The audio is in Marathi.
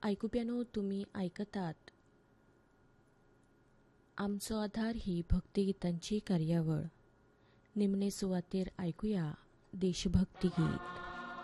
ऐकुप्यानो, तुम्ही ऐकतात आमचो आधार ही भक्तिगीतांची कार्यावळ. निमणे सुवातेर ऐकूया देशभक्ती गीत.